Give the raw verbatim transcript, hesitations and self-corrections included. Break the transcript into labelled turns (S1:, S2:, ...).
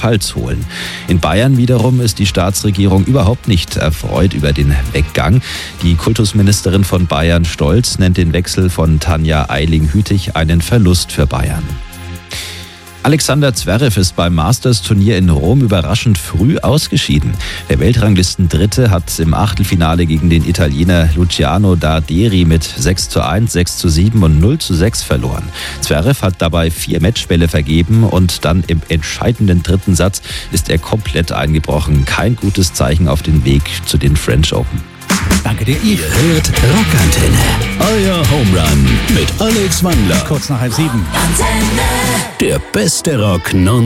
S1: Hals holen. In Bayern wiederum ist die Staatsregierung überhaupt nicht erfreut über den Weggang. Die Kultusministerin von Bayern, Stolz, nennt den Wechsel von Tanja Eiling-Hütig einen Verlust für Bayern. Alexander Zverev ist beim Masters-Turnier in Rom überraschend früh ausgeschieden. Der Weltranglisten-Dritte hat im Achtelfinale gegen den Italiener Luciano Darderi mit sechs zu eins, sechs zu sieben und null zu sechs verloren. Zverev hat dabei vier Matchbälle vergeben und dann im entscheidenden dritten Satz ist er komplett eingebrochen. Kein gutes Zeichen auf den Weg zu den French Open.
S2: Danke dir, Yves. Ihr hört Rockantenne. Euer Home Run mit Alex Wandler.
S3: Kurz nach halb sieben.
S2: Der beste Rock non